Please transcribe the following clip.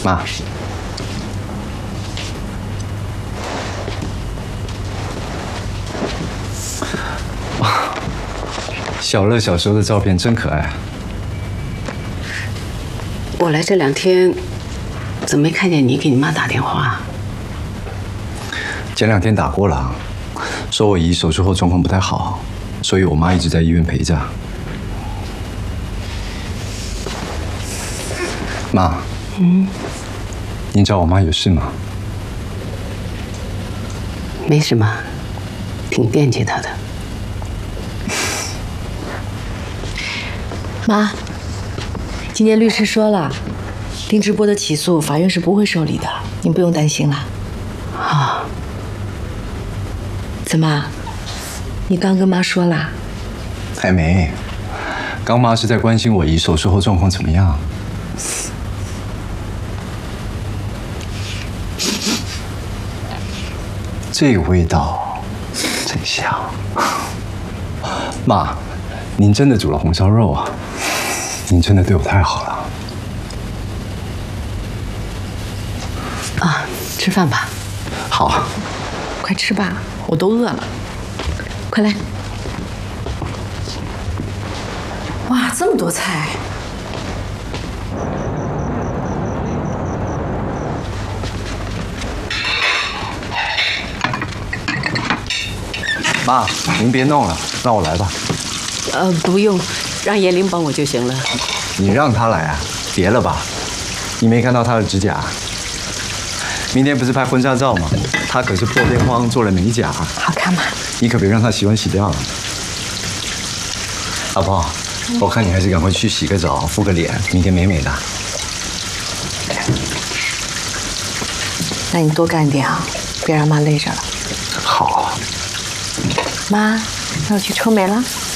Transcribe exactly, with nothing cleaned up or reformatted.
妈，哇，小乐小时候的照片真可爱啊！ 我来这两天，怎么没看见你给你妈打电话？ 前两天打过了，说我姨手术后状况不太好，所以我妈一直在医院陪着。妈，嗯，您找我妈有事吗？ 没什么，挺惦记她的。 妈，今天律师说了，丁志波的起诉法院是不会受理的，您不用担心了。 啊， 怎么？你刚跟妈说啦？ 还没，刚妈是在关心我姨手术后状况怎么样。这个味道真香。妈，您真的煮了红烧肉啊？您真的对我太好了。 啊，吃饭吧。 好， 快吃吧，我都饿了。快来！哇，这么多菜！ 妈，您别弄了，让我来吧。 呃，不用，让叶玲帮我就行了。 你让她来啊？别了吧，你没看到她的指甲？明天不是拍婚纱照吗？她可是破天荒做了美甲。 好看吗？ 你可别让她洗完洗掉了，好不好？我看你还是赶快去洗个澡，敷个脸，明天美美的。 那你多干点啊，别让妈累着了。 好。 妈，那我去抽眉了。